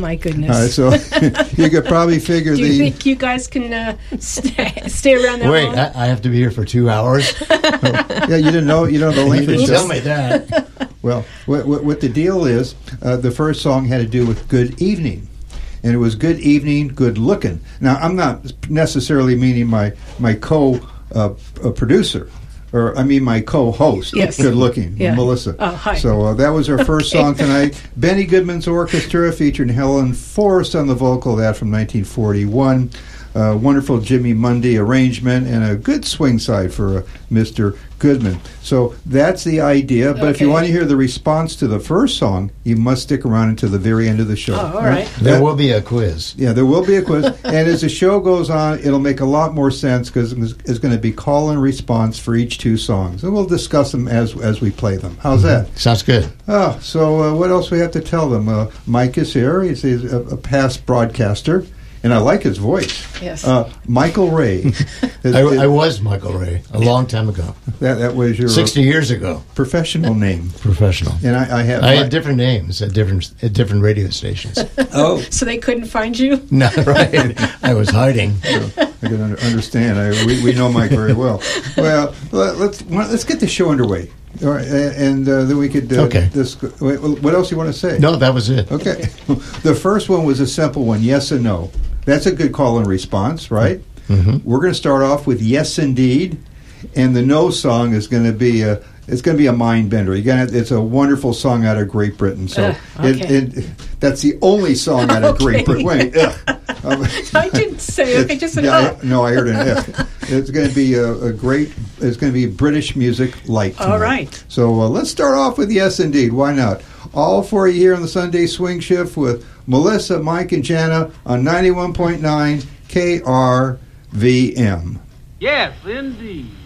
My goodness. So you could probably figure Do you think you guys can stay around that Wait, long? I have to be here for 2 hours? Yeah, you didn't know the length of You the tell show. me that. Well, what the deal is, the first song had to do with good evening. And it was good evening, good looking. Now, I'm not necessarily meaning my co-producer. Or, I mean, my co-host, Yes. good looking, Yeah. Melissa. Oh, hi. So that was our first song tonight. Benny Goodman's Orchestra featuring Helen Forrest on the vocal, that from 1941. Wonderful Jimmy Mundy arrangement and a good swing side for Mr. Goodman. So that's the idea. But if you Okay. want to hear the response to the first song, you must stick around until the very end of the show. Oh, all right. There will be a quiz. Yeah, there will be a quiz. And as the show goes on, it'll make a lot more sense because it's going to be call and response for each two songs. And we'll discuss them as we play them. How's that? Sounds good. Oh, so what else we have to tell them? Mike is here. He's a past broadcaster. And I like his voice. Yes. Michael Ray. I was Michael Ray a long time ago. That was your 60 years ago. professional name. Professional. And I had different names at different radio stations. Oh, So they couldn't find you? No, right. I was hiding. I can understand. We know Mike very well. Well, let's get the show underway. All right, and then we could. Okay. What else you want to say? No, that was it. Okay. The first one was a simple one: yes and no. That's a good call and response, right? Mm-hmm. We're going to start off with yes, indeed, and the no song is going to be a. It's going to be a mind bender. It's a wonderful song out of Great Britain. So okay. that's the only song out of Great Britain. Wait, I didn't say. Okay, just an I heard an It's going to be It's going to be British music light tonight. All right. So let's start off with yes, indeed. Why not? All for you here on the Sunday Swing Shift with Melissa, Mike, and Jana on 91.9 KRVM. Yes, indeed.